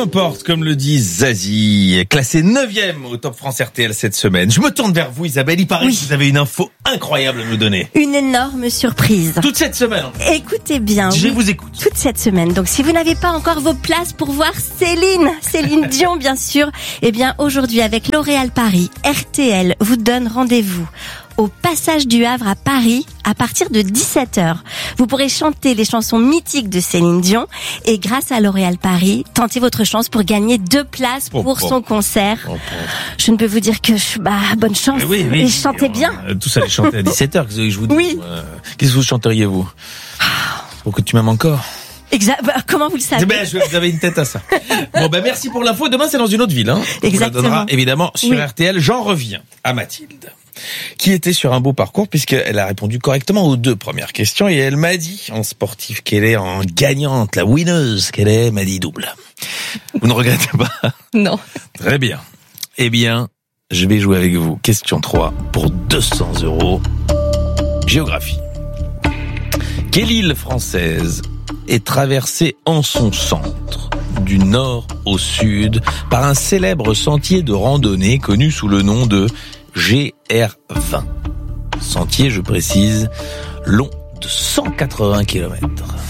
importe, comme le dit Zazie, classé 9e au Top France RTL cette semaine. Je me tourne vers vous, Isabelle. Il paraît que vous avez une info incroyable à nous donner. Une énorme surprise. Toute cette semaine. Écoutez bien. Je vous écoute. Toute cette semaine. Donc, si vous n'avez pas encore vos places pour voir Céline Dion, bien sûr, eh bien, aujourd'hui, avec L'Oréal Paris, RTL vous donne rendez-vous au Passage du Havre à Paris à partir de 17h. Vous pourrez chanter les chansons mythiques de Céline Dion et grâce à L'Oréal Paris, tentez votre chance pour gagner 2 places pour son concert. Je ne peux vous dire que bonne chance et chantez bien. Tous allez chanter à 17h, je vous dis. Oui. Qu'est-ce que vous chanteriez vous? Pour que tu m'aimes encore? Exact. Comment vous le savez? Vous avez une tête à ça. Bon, merci pour l'info. Demain, c'est dans une autre ville, hein. Exactement. On la donnera évidemment sur RTL. J'en reviens à Mathilde, qui était sur un beau parcours puisqu'elle a répondu correctement aux 2 premières questions et elle m'a dit, en sportif qu'elle est, en gagnante, la winneuse qu'elle est, m'a dit double. Vous ne regrettez pas? Non. Très bien. Eh bien, je vais jouer avec vous. Question 3 pour 200 €. Géographie. Quelle île française est traversée en son centre, du nord au sud, par un célèbre sentier de randonnée connu sous le nom de GR20. Sentier, je précise, long de 180 km.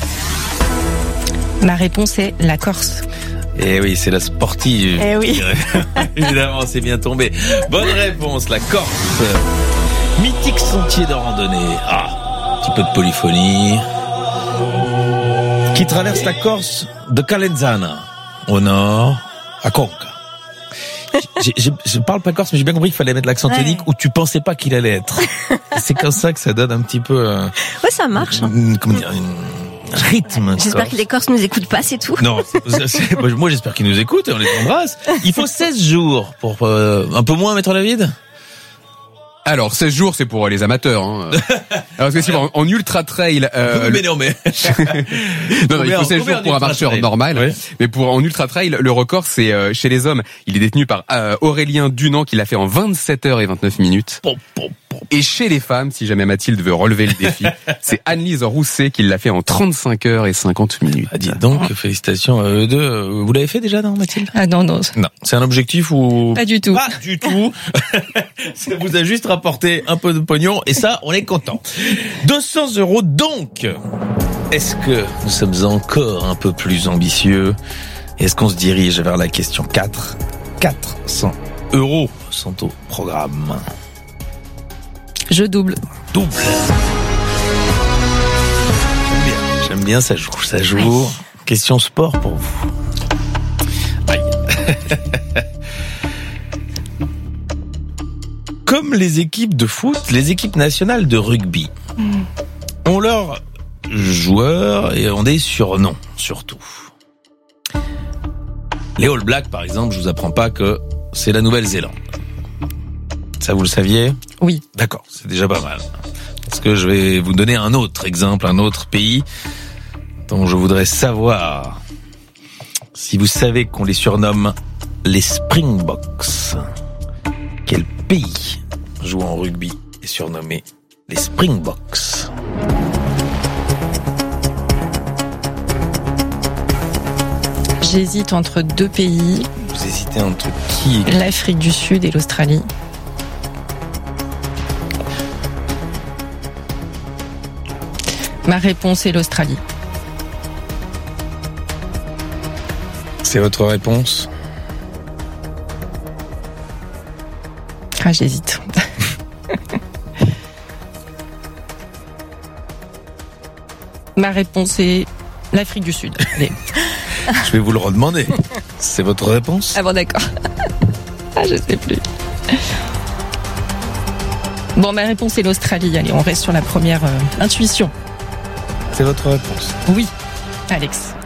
Ma réponse est la Corse. Eh oui, c'est la sportive. Eh oui. Évidemment, c'est bien tombé. Bonne réponse, la Corse. Mythique sentier de randonnée. Un petit peu de polyphonie. Qui traverse la Corse de Calenzana, au nord, à Conca. Je parle pas corse, mais j'ai bien compris qu'il fallait mettre l'accent tonique où tu pensais pas qu'il allait être. C'est comme ça que ça donne un petit peu... ça marche. Comment dire, un rythme. J'espère que les Corses nous écoutent pas, c'est tout. Non, moi j'espère qu'ils nous écoutent et on les embrasse. Il faut 16 jours pour un peu moins mettre la vide. Alors, 16 jours, c'est pour les amateurs. Hein. Alors, parce que en ultra trail... non, il faut 16 jours pour un marcheur normal. Ouais. Mais en ultra trail, le record, c'est chez les hommes. Il est détenu par Aurélien Dunant, qui l'a fait en 27 heures et 29 minutes. Et chez les femmes, si jamais Mathilde veut relever le défi, c'est Anne-Lise Rousset qui l'a fait en 35 heures et 50 minutes. Ah, dites donc, félicitations à eux deux. Vous l'avez fait déjà, non, Mathilde? Ah non. Non, c'est un objectif ou... Pas du tout. Pas du tout. Ça vous a juste rapporté un peu de pognon et ça, on est content. 200 € donc. Est-ce que nous sommes encore un peu plus ambitieux? Est-ce qu'on se dirige vers la question 4? 400 € sont au programme. Je double. J'aime bien, ça joue. Ouais. Question sport pour vous. Aïe. Comme les équipes de foot, les équipes nationales de rugby ont leurs joueurs et ont des surnoms, surtout. Les All Blacks, par exemple, je vous apprends pas que c'est la Nouvelle-Zélande. Ça, vous le saviez? Oui. D'accord, c'est déjà pas mal. Parce que je vais vous donner un autre exemple, un autre pays dont je voudrais savoir si vous savez qu'on les surnomme les Springboks. Quel pays jouant en rugby est surnommé les Springboks? J'hésite entre 2 pays. Vous hésitez entre qui? L'Afrique du Sud et l'Australie. Ma réponse est l'Australie. C'est votre réponse? Ah, j'hésite. Ma réponse est l'Afrique du Sud. Allez. Je vais vous le redemander. C'est votre réponse? Ah bon, d'accord. Je sais plus. Bon, ma réponse est l'Australie. Allez, on reste sur la première intuition. C'est votre réponse? Oui, Alex.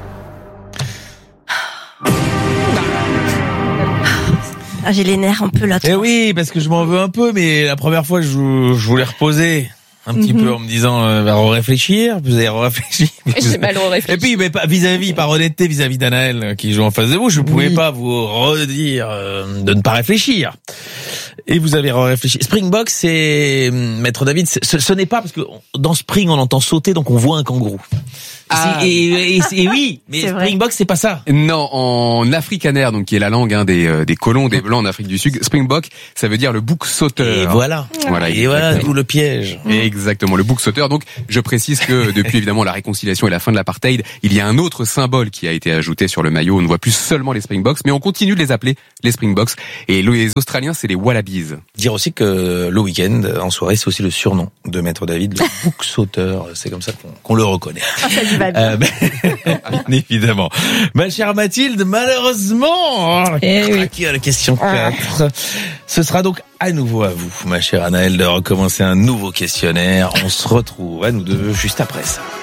J'ai les nerfs un peu là. Eh oui, parce que je m'en veux un peu, mais la première fois, je voulais reposer un petit peu en me disant, réfléchir, vous allez réfléchir. J'ai mal réfléchi. Et puis, mais pas par honnêteté vis-à-vis d'Anaël qui joue en face de vous, je ne pouvais pas vous redire de ne pas réfléchir. Et vous avez réfléchi. Springbok, c'est, Maître David, ce n'est pas parce que dans Spring, on entend sauter, donc on voit un kangourou. Et oui, mais Springbok, c'est pas ça. Non, en afrikaner, donc qui est la langue des colons, des blancs en Afrique du Sud, Springbok, ça veut dire le bouc sauteur. Et voilà. Et voilà, d'où le piège. Exactement, le bouc sauteur. Donc, je précise que depuis évidemment la réconciliation et la fin de l'apartheid, il y a un autre symbole qui a été ajouté sur le maillot. On ne voit plus seulement les Springboks, mais on continue de les appeler les Springboks. Et les Australiens, c'est les Wallabies. Dire aussi que le week-end, en soirée, c'est aussi le surnom de Maître David, le bouc sauteur. C'est comme ça qu'on le reconnaît. Ça lui va bien. Bien évidemment. Ma chère Mathilde, malheureusement, craqué à la question 4. Ce sera donc à nouveau à vous, ma chère Anaëlle, de recommencer un nouveau questionnaire. On se retrouve à nous deux juste après ça.